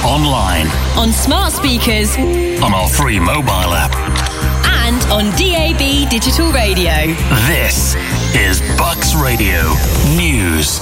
online, on smart speakers, on our free mobile app, and on DAB digital radio. This is Bucks Radio News.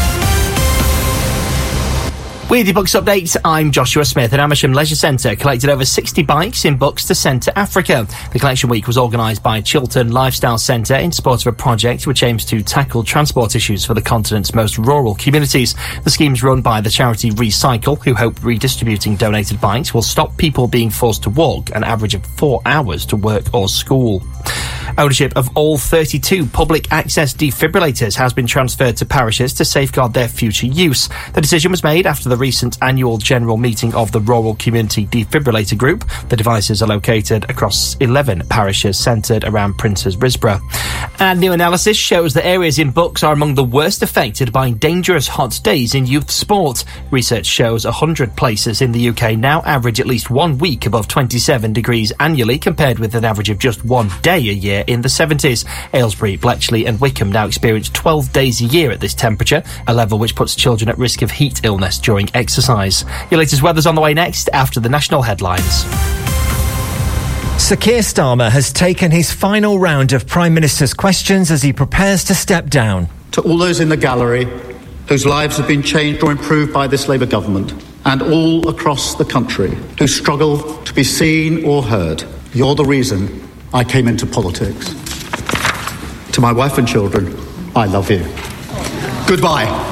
With your Bucks update, I'm Joshua Smith. At Amersham Leisure Centre collected over 60 bikes in Bucks to send to Africa. The collection week was organised by Chiltern Lifestyle Centre in support of a project which aims to tackle transport issues for the continent's most rural communities. The scheme's run by the charity Recycle, who hope redistributing donated bikes will stop people being forced to walk an average of 4 hours to work or school. Ownership of all 32 public access defibrillators has been transferred to parishes to safeguard their future use. The decision was made after the recent annual general meeting of the Rural Community Defibrillator Group. The devices are located across 11 parishes centred around Princes Risborough. And new analysis shows that areas in Bucks are among the worst affected by dangerous hot days in youth sport. Research shows 100 places in the UK now average at least 1 week above 27 degrees annually, compared with an average of just 1 day a year in the 70s. Aylesbury, Bletchley and Wickham now experience 12 days a year at this temperature, a level which puts children at risk of heat illness during exercise. Your latest weather's on the way next after the national headlines. Sir Keir Starmer has taken his final round of Prime Minister's questions as he prepares to step down. To all those in the gallery whose lives have been changed or improved by this Labour government, and all across the country who struggle to be seen or heard, you're the reason I came into politics. To my wife and children, I love you. Goodbye.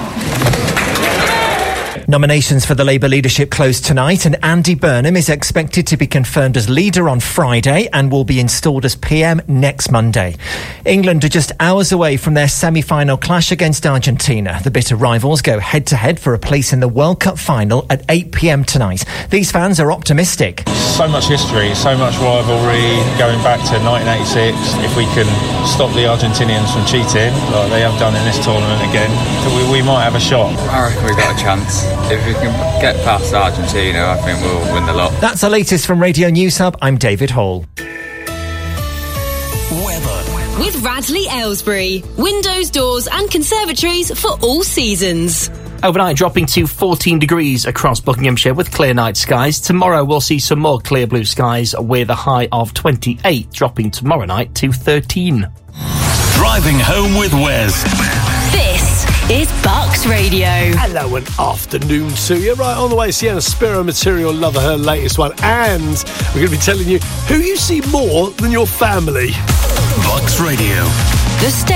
Nominations for the Labour leadership close tonight, and Andy Burnham is expected to be confirmed as leader on Friday and will be installed as PM next Monday. England are just hours away from their semi-final clash against Argentina. The bitter rivals go head-to-head for a place in the World Cup final at 8 p.m. tonight. These fans are optimistic. So much history, so much rivalry going back to 1986. If we can stop the Argentinians from cheating, like they have done in this tournament again, we might have a shot. I reckon we've got a chance. If we can get past Argentina, I think we'll win the lot. That's the latest from Radio News Hub. I'm David Hall. Weather. With Radley Aylesbury. Windows, doors and conservatories for all seasons. Overnight dropping to 14 degrees across Buckinghamshire with clear night skies. Tomorrow we'll see some more clear blue skies with a high of 28, dropping tomorrow night to 13. Driving home with Wes. This is Bucks Radio. Hello and afternoon to you. Right, on the way, Sienna Spiro, Material Lover, her latest one. And we're going to be telling you who you see more than your family. Bucks Radio. The